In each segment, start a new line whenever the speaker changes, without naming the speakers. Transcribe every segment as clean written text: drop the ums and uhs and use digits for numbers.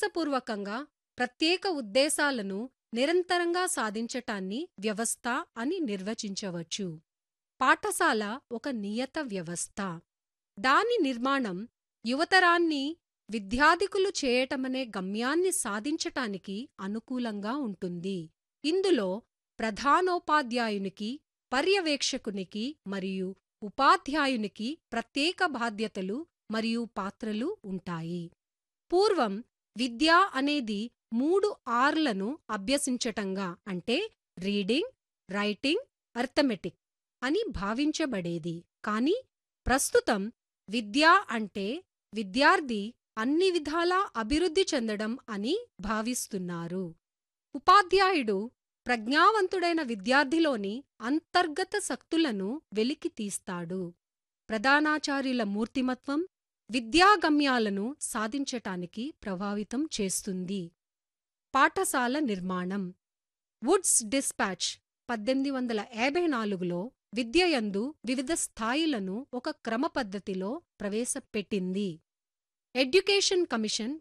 అభ్యాసపూర్వకంగా ప్రత్యేక ఉద్దేశాలను నిరంతరంగా సాధించటాన్ని వ్యవస్థ అని నిర్వచించవచ్చు. పాఠశాల ఒక నియత వ్యవస్థ. దాని నిర్మాణం యువతరాన్ని విద్యాధికులు చేయటమనే గమ్యాన్ని సాధించటానికి అనుకూలంగా ఉంటుంది. ఇందులో ప్రధానోపాధ్యాయునికి, పర్యవేక్షకునికి మరియు ఉపాధ్యాయునికి ప్రత్యేక బాధ్యతలు మరియు పాత్రలు ఉంటాయి. పూర్వం విద్య అనేది 3 ఆర్లను అభ్యసించటంగా, అంటే రీడింగ్, రైటింగ్, అర్థమెటిక్ అని భావించబడేది. కాని ప్రస్తుతం విద్య అంటే విద్యార్థి అన్ని విధాలా అభివృద్ధి చెందడం అని భావిస్తున్నారు. ఉపాధ్యాయుడు ప్రజ్ఞావంతుడైన విద్యార్థిలోని అంతర్గత శక్తులను వెలికి తీస్తాడు. ప్రధానాచార్యుల మూర్తిమత్వం విద్యాగమ్యాలను సాధించటానికి ప్రభావితం చేస్తుంది. పాఠశాల నిర్మాణం. వుడ్స్ డిస్పాచ్ 1854లో విద్యయందు వివిధ స్థాయిలను ఒక క్రమపద్ధతిలో ప్రవేశపెట్టింది. ఎడ్యుకేషన్ కమిషన్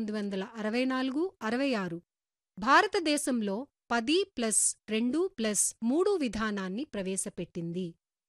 1964-66 భారతదేశంలో 10+2+3 విధానాన్ని ప్రవేశపెట్టింది.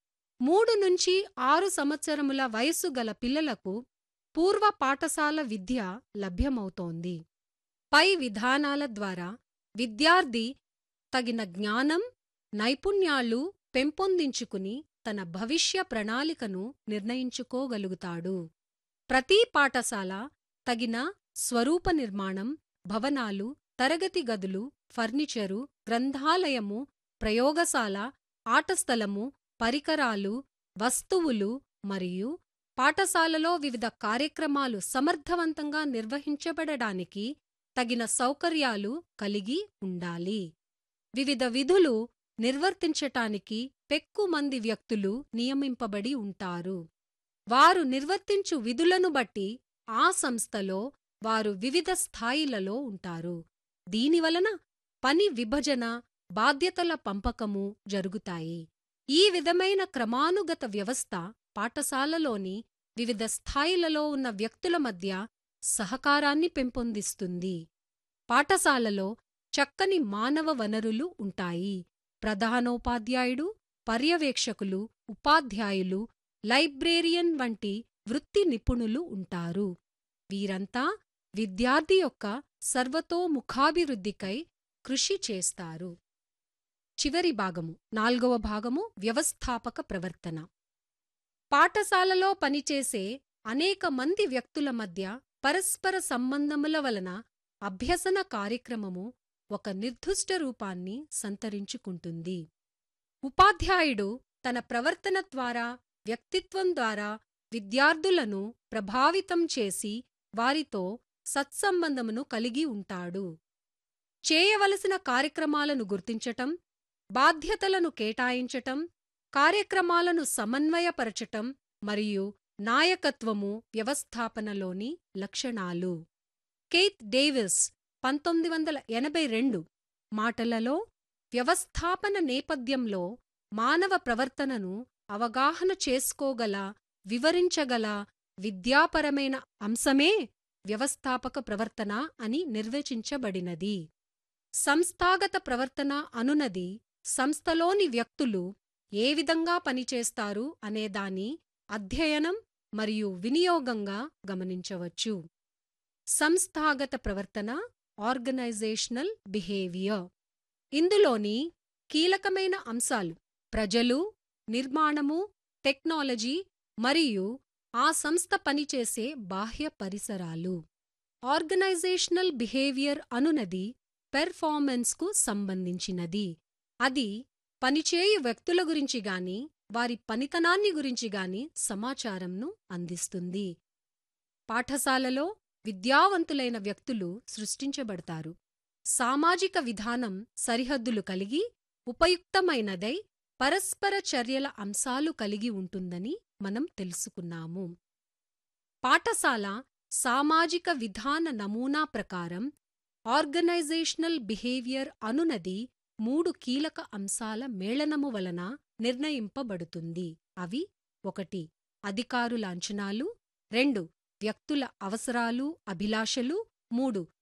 3 నుంచి 6 సంవత్సరముల వయస్సు గల పిల్లలకు పూర్వ పాఠశాల విద్య లభ్యమవుతోంది. పై విధానాల ద్వారా విద్యార్థి తగిన జ్ఞానం, నైపుణ్యాలు పెంపొందించుకుని తన భవిష్య ప్రణాళికను నిర్ణయించుకోగలుగుతాడు. ప్రతి పాఠశాల తగిన స్వరూప నిర్మాణం, భవనాలు, తరగతి గదులు, ఫర్నిచరు, గ్రంథాలయము, ప్రయోగశాల, ఆటస్థలము, పరికరాలు, వస్తువులు మరియు పాఠశాలలో వివిధ కార్యక్రమాలు సమర్థవంతంగా నిర్వహించబడడానికి తగిన సౌకర్యాలు కలిగి ఉండాలి. వివిధ విధులు నిర్వర్తించటానికి పెక్కుమంది వ్యక్తులు నియమింపబడి ఉంటారు. వారు నిర్వర్తించు విధులను బట్టి ఆ సంస్థలో వారు వివిధ స్థాయిలలో ఉంటారు. దీనివలన పని విభజన, బాధ్యతల పంపకము జరుగుతాయి. ఈ విధమైన క్రమానుగత వ్యవస్థ పాఠశాలలోని వివిధ స్థాయిలలో ఉన్న వ్యక్తుల మధ్య సహకారాన్ని పెంపొందిస్తుంది. పాఠశాలలో చక్కని మానవ వనరులు ఉంటాయి. ప్రధానోపాధ్యాయుడు, పర్యవేక్షకులు, ఉపాధ్యాయులు, లైబ్రేరియన్ వంటి వృత్తి నిపుణులు ఉంటారు. వీరంతా విద్యార్థి యొక్క సర్వతోముఖాభివృద్ధికై కృషి చేస్తారు. చివరి భాగము, 4వ భాగము, వ్యవస్థాపక ప్రవర్తన. పాఠశాలలో పనిచేసే అనేక మంది వ్యక్తుల మధ్య పరస్పర సంబంధముల వలన అభ్యసన కార్యక్రమము ఒక నిర్దిష్ట రూపాన్ని సంతరించుకుంటుంది. ఉపాధ్యాయుడు తన ప్రవర్తన ద్వారా, వ్యక్తిత్వం ద్వారా విద్యార్థులను ప్రభావితం చేసి వారితో సత్సంబంధమును కలిగి ఉంటాడు. చేయవలసిన కార్యక్రమాలను గుర్తించటం, బాధ్యతలను కేటాయించటం, కార్యక్రమాలను సమన్వయపరచటం మరియు నాయకత్వము వ్యవస్థాపనలోని లక్షణాలు. కెయిత్ డేవిస్ 1982 మాటలలో వ్యవస్థాపన నేపథ్యంలో మానవ ప్రవర్తనను అవగాహన చేసుకోగల, వివరించగల విద్యాపరమైన అంశమే వ్యవస్థాపక ప్రవర్తన అని నిర్వచించబడినది. సంస్థాగత ప్రవర్తన అనునది సంస్థలోని వ్యక్తులు ఏ విధంగా పనిచేస్తారు అనేదాని అధ్యయనం మరియు వినియోగంగా గమనించవచ్చు. సంస్థాగత ప్రవర్తన, ఆర్గనైజేషనల్ బిహేవియర్. ఇందులోని కీలకమైన అంశాలు ప్రజలు, నిర్మాణము, టెక్నాలజీ మరియు ఆ సంస్థ పనిచేసే బాహ్య పరిసరాలు. ఆర్గనైజేషనల్ బిహేవియర్ అనునది పెర్ఫార్మెన్స్కు సంబంధించినది. అది పనిచేయు వ్యక్తుల గురించి గాని, వారి పనితనాన్ని గురించి గాని సమాచారంను అందిస్తుంది. పాఠశాలలో విద్యావంతులైన వ్యక్తులు సృష్టించబడతారు. సామాజిక విధానం సరిహద్దులు కలిగి, ఉపయుక్తమైనదై, పరస్పర చర్యల అంశాలు కలిగి ఉంటుందని మనం తెలుసుకున్నాము. పాఠశాల సామాజిక విధాన నమూనా ప్రకారం ఆర్గనైజేషనల్ బిహేవియర్ అనునది 3 కీలక అంశాల మేళనము వలన నిర్ణయింపబడుతుంది. అవి: 1 అధికారుల అంచనాలు, 2 వ్యక్తుల అవసరాలు, అభిలాషలు, 3